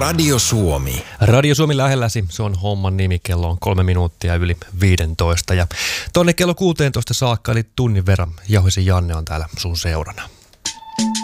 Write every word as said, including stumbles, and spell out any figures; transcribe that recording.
Radio Suomi. Radio Suomi lähelläsi, se on homman nimi, kello on kolme minuuttia yli viidentoista ja tonne kello kuusitoista saakka, eli tunnin verran, Jauhisen Janne on täällä sun seurana.